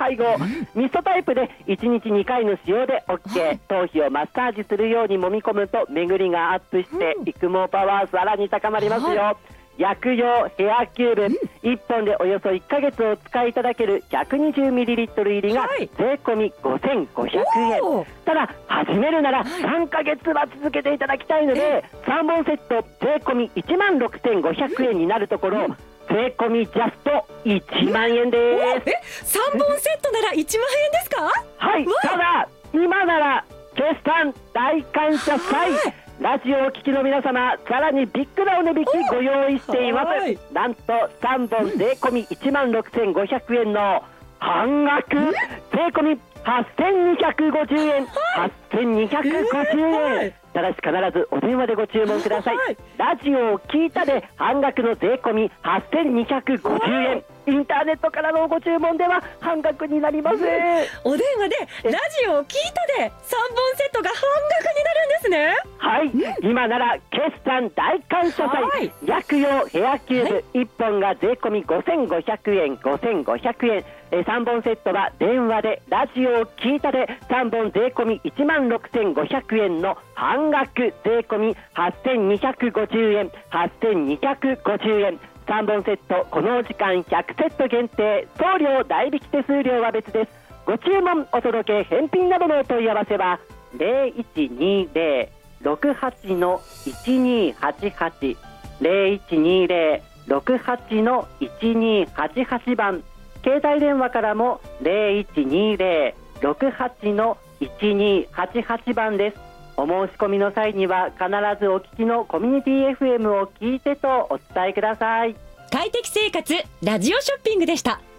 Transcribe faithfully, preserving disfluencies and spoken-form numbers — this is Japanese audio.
配合、ミストタイプでいちにちにかいの使用で OK、 頭皮をマッサージするように揉み込むと巡りがアップして育毛パワーさらに高まりますよ、はい、薬用ヘアキューブ、うん、いっぽんでおよそいっかげつお使いいただける ひゃくにじゅうミリリットル 入りが税込みごせんごひゃくえん、はい、ただ始めるならさんかげつは続けていただきたいので、さんぼんセット税込みいちまんろくせんごひゃくえんになるところ、うん、税込みジャストいちまんえんです。 え、さんぼんセットならいちまんえんですか？ はい、ただ今なら決算大感謝祭、ラジオをお聞きの皆様、さらにビッグなお値引きご用意しています。なんとさんぼん税込みいちまんろくせんごひゃくえんの半額税込みはっせんにひゃくごじゅうえん、はっせんにひゃくごじゅうえん、ただし必ずお電話でご注文ください。ラジオを聞いたで半額の税込みはっせんにひゃくごじゅうえん、インターネットからのご注文では半額になります。 お電話でラジオを聞いたでさんぼんセットが半額になるんですね。 はい、今なら決算大感謝祭、はい、薬用ヘアキューブ、はい、いっぽんが税込みごせんごひゃくえん、ごせんごひゃくえん、えさんぼんセットは電話でラジオを聞いたでさんぼん税込みいちまんろくせんごひゃくえんの半額税込みはっせんにひゃくごじゅうえん、はっせんにひゃくごじゅうえん、さんぼんセットこのお時間ひゃくセット限定、送料代引き手数料は別です。ご注文お届け返品などのお問い合わせは ゼロいちにゼロ ろくはち の いちにーはちはち ゼロいちにゼロ ろくはち の いちにーはちはち 番、携帯電話からも ゼロいちにゼロ ろくはち の いちにーはちはち 番です。お申し込みの際には必ずお聞きのコミュニティ エフエム を聞いてとお伝えください。 快適生活ラジオショッピングでした。